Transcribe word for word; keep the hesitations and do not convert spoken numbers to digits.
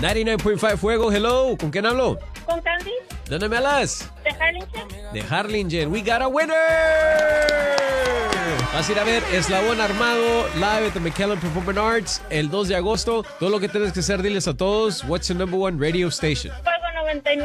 noventa y nueve punto cinco Fuego, hello. ¿Con quién hablo? Con Candy. ¿De dónde me hablas? De Harlingen. De Harlingen. We got a winner. Vas a ir a ver Eslabón Armado live at the McKellen Performing Arts el dos de agosto. Todo lo que tienes que hacer, diles a todos, what's your number one radio station? Fuego noventa y nueve.